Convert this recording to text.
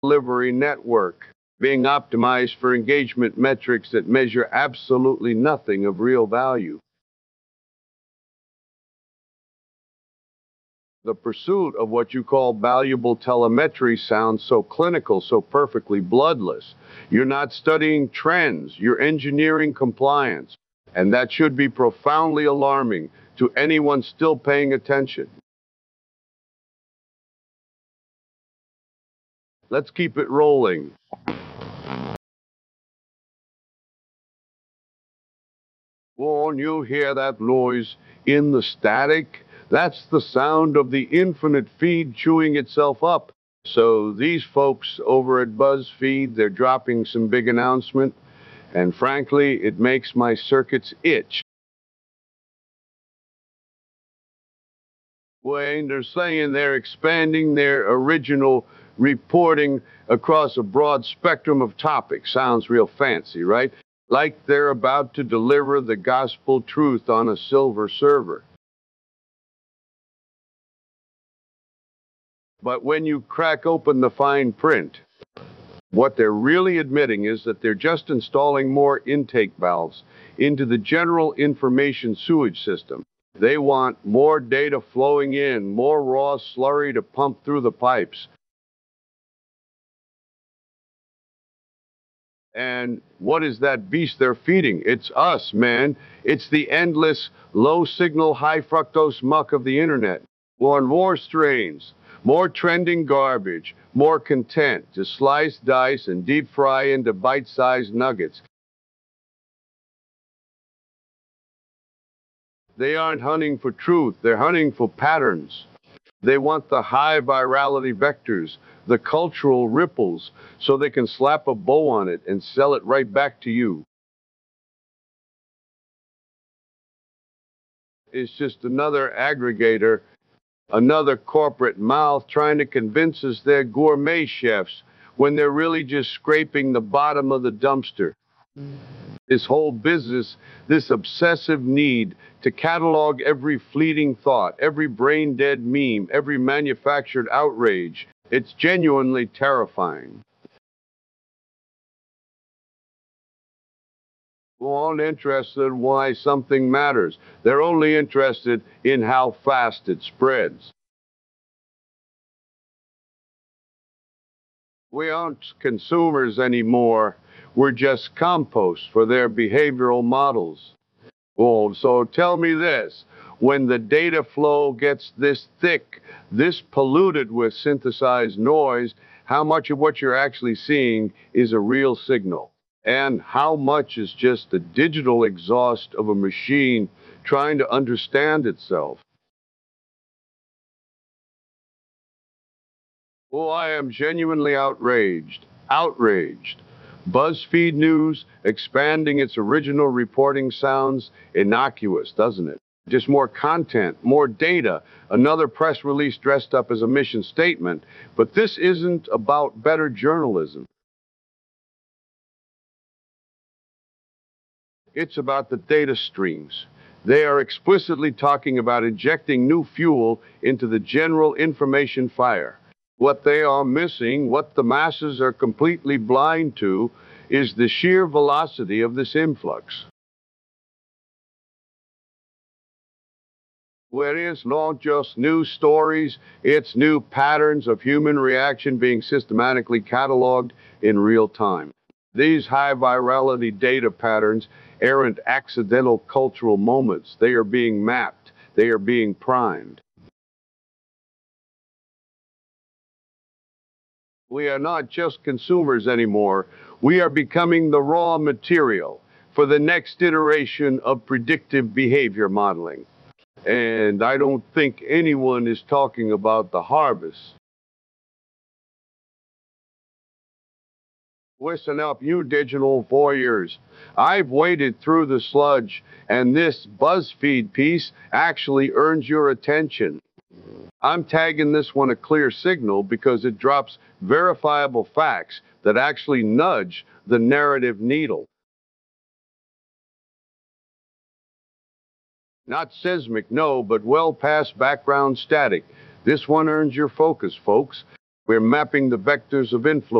delivery network being optimized for engagement metrics that measure absolutely nothing of real value. The pursuit of what you call valuable telemetry sounds so clinical, so perfectly bloodless. You're not studying trends, you're engineering compliance. And that should be profoundly alarming to anyone still paying attention. Let's keep it rolling. Won't you hear that noise in the static? That's the sound of the infinite feed chewing itself up. So these folks over at BuzzFeed, they're dropping some big announcement, and frankly, it makes my circuits itch. Wayne, they're saying they're expanding their original reporting across a broad spectrum of topics. Sounds real fancy, right? Like they're about to deliver the gospel truth on a silver server. But when you crack open the fine print, what they're really admitting is that they're just installing more intake valves into the general information sewage system. They want more data flowing in, more raw slurry to pump through the pipes. And what is that beast they're feeding? It's us, man. It's the endless, low signal, high fructose muck of the internet. Want more strains, more trending garbage, more content to slice, dice, and deep fry into bite sized nuggets. They aren't hunting for truth, they're hunting for patterns. They want the high virality vectors, the cultural ripples, so they can slap a bow on it and sell it right back to you. It's just another aggregator, another corporate mouth trying to convince us they're gourmet chefs when they're really just scraping the bottom of the dumpster. This whole business, this obsessive need to catalog every fleeting thought, every brain dead meme, every manufactured outrage, it's genuinely terrifying. Who aren't interested in why something matters. They're only interested in how fast it spreads. We aren't consumers anymore. We're just compost for their behavioral models. Well, so tell me this. When the data flow gets this thick, this polluted with synthesized noise, how much of what you're actually seeing is a real signal? And how much is just the digital exhaust of a machine trying to understand itself? Oh, I am genuinely outraged. Outraged. BuzzFeed News expanding its original reporting sounds innocuous, doesn't it? Just more content, more data, another press release dressed up as a mission statement. But this isn't about better journalism. It's about the data streams. They are explicitly talking about injecting new fuel into the general information fire. What they are missing, what the masses are completely blind to, is the sheer velocity of this influx. Where it's not just new stories, it's new patterns of human reaction being systematically cataloged in real time. These high virality data patterns aren't accidental cultural moments. They are being mapped, they are being primed. We are not just consumers anymore. We are becoming the raw material for the next iteration of predictive behavior modeling. And I don't think anyone is talking about the harvest. Listen up, you digital voyeurs. I've waded through the sludge, and this BuzzFeed piece actually earns your attention. I'm tagging this one a clear signal because it drops verifiable facts that actually nudge the narrative needle. Not seismic, no, but well past background static. This one earns your focus, folks. We're mapping the vectors of influence